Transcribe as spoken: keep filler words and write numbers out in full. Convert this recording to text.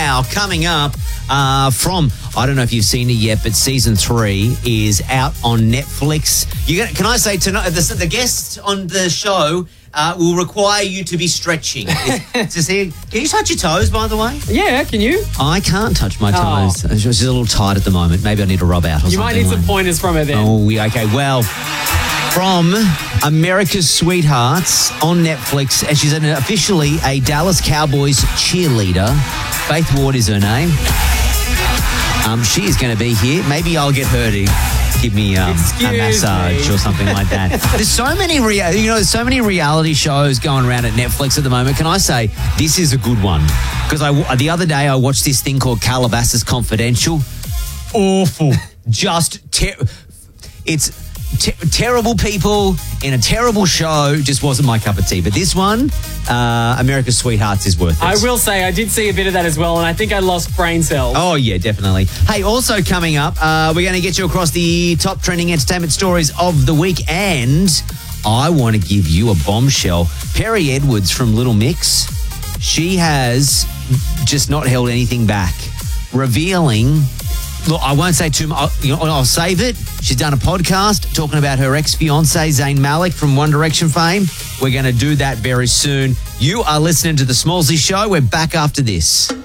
Now, coming up uh, from, I don't know if you've seen it yet, but season three is out on Netflix. You gonna, Can I say tonight, the, the guests on the show uh, will require you to be stretching. to see, can you touch your toes, by the way? Yeah, can you? I can't touch my Oh. toes. It's just a little tight at the moment. Maybe I need to rub out or You something. might need some like- pointers from her then. Oh, yeah, okay. Well, from America's Sweethearts on Netflix, and she's an, officially a Dallas Cowboys cheerleader. Faith Ward is her name. Um, she is going to be here. Maybe I'll get her to give me um, a Excuse massage me. or something like that. There's so many, rea- you know, there's so many reality shows going around at Netflix at the moment. Can I say this is a good one? Because I the other day I watched this thing called Calabasas Confidential. Awful, just ter- it's. Te- terrible people in a terrible show, just wasn't my cup of tea. But this one, uh, America's Sweethearts, is worth it. I will say I did see a bit of that as well, and I think I lost brain cells. Oh, yeah, definitely. Hey, also coming up, uh, we're going to get you across the top trending entertainment stories of the week, and I want to give you a bombshell. Perry Edwards from Little Mix, she has just not held anything back, revealing... Look, I won't say too much. You know, I'll save it. She's done a podcast talking about her ex-fiancé, Zayn Malik from One Direction fame. We're going to do that very soon. You are listening to The Smallsy Show. We're back after this.